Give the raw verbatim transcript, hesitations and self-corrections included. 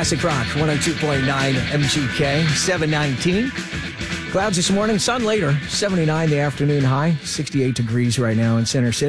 Classic Rock, one oh two point nine M G K, seven nineteen. Clouds this morning, sun later, seventy-nine the afternoon high, sixty-eight degrees right now in Center City.